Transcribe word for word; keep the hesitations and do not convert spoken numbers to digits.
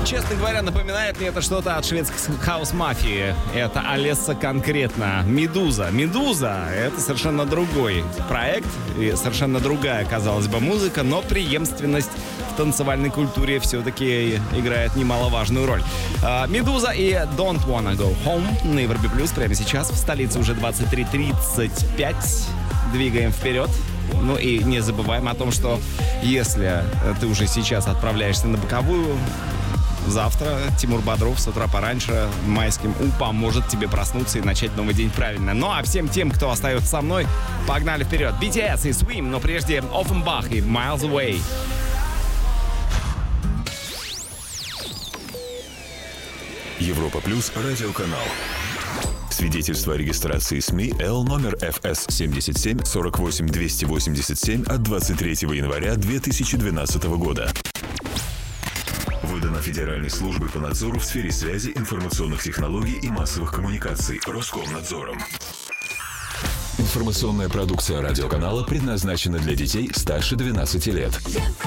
честно говоря, напоминает мне это что-то от шведской хаус-мафии. Это Алесса конкретно. «Медуза». «Медуза» — это совершенно другой проект и совершенно другая, казалось бы, музыка, но преемственность в танцевальной культуре все-таки играет немаловажную роль. «Медуза» и «Don't Wanna Go Home» на Европе Плюс прямо сейчас. В столице уже двадцать три тридцать пять. Двигаем вперед. Ну и не забываем о том, что если ты уже сейчас отправляешься на боковую, завтра Тимур Бодров с утра пораньше майским У поможет тебе проснуться и начать новый день правильно. Ну а всем тем, кто остается со мной, погнали вперед. би ти эс и Swim, но прежде Offenbach и Miles Away. Европа Плюс радиоканал. Свидетельство о регистрации СМИ Л номер эф эс семьдесят семь сорок восемь двести восемьдесят семь от двадцать третьего января две тысячи двенадцатого года. Выдано Федеральной службой по надзору в сфере связи, информационных технологий и массовых коммуникаций Роскомнадзором. Информационная продукция радиоканала предназначена для детей старше двенадцати лет.